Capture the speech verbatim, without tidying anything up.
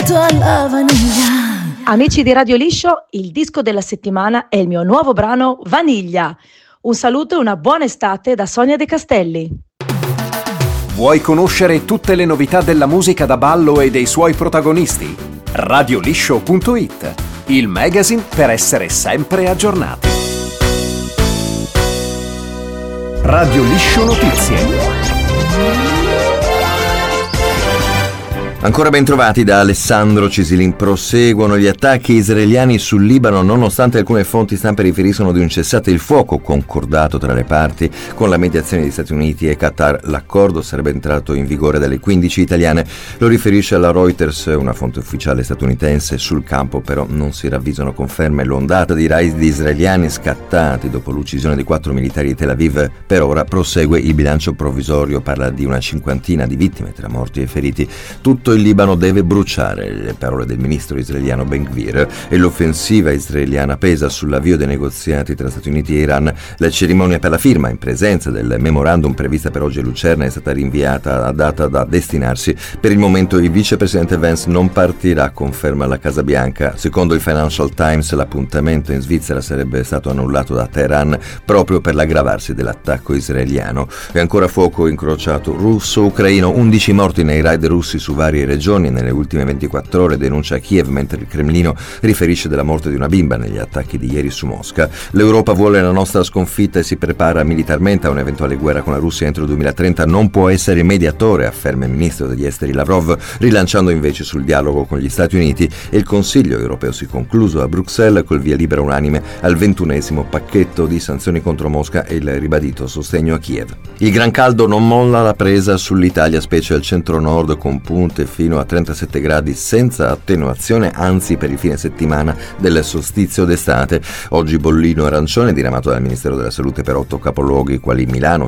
alla vaniglia. Amici di Radio Liscio, il disco della settimana è il mio nuovo brano Vaniglia. Un saluto e una buona estate da Sonia De Castelli. Vuoi conoscere tutte le novità della musica da ballo e dei suoi protagonisti? radio liscio punto it, il magazine per essere sempre aggiornati. Radio Liscio Notizie. Ancora ben trovati da Alessandro Cisilin. Proseguono gli attacchi israeliani sul Libano, nonostante alcune fonti stampa riferiscono di un cessate il fuoco concordato tra le parti con la mediazione di Stati Uniti e Qatar. L'accordo sarebbe entrato in vigore dalle quindici italiane. Lo riferisce alla Reuters, una fonte ufficiale statunitense. Sul campo però non si ravvisano conferme. L'ondata di raid israeliani scattati dopo l'uccisione di quattro militari di Tel Aviv per ora prosegue. Il bilancio provvisorio parla di una cinquantina di vittime tra morti e feriti. Tutto il Libano deve bruciare, le parole del ministro israeliano Ben Gvir, e l'offensiva israeliana pesa sull'avvio dei negoziati tra Stati Uniti e Iran. La cerimonia per la firma in presenza del memorandum prevista per oggi a Lucerna è stata rinviata a data da destinarsi. Per il momento il vicepresidente Vance non partirà, conferma la Casa Bianca. Secondo il Financial Times l'appuntamento in Svizzera sarebbe stato annullato da Teheran proprio per l'aggravarsi dell'attacco israeliano. E ancora fuoco incrociato russo-ucraino, undici morti nei raid russi su vari regioni nelle ultime ventiquattro ore, denuncia Kiev, mentre il Cremlino riferisce della morte di una bimba negli attacchi di ieri su Mosca. L'Europa vuole la nostra sconfitta e si prepara militarmente a un'eventuale guerra con la Russia entro il duemilatrenta. Non può essere mediatore, afferma il ministro degli esteri Lavrov, rilanciando invece sul dialogo con gli Stati Uniti. E il Consiglio europeo si è concluso a Bruxelles col via libera unanime al ventunesimo pacchetto di sanzioni contro Mosca e il ribadito sostegno a Kiev. Il gran caldo non molla la presa sull'Italia, specie al centro-nord, con punte fino a trentasette gradi senza attenuazione, anzi per il fine settimana del solstizio d'estate. Oggi bollino arancione diramato dal Ministero della Salute per otto capoluoghi quali Milano,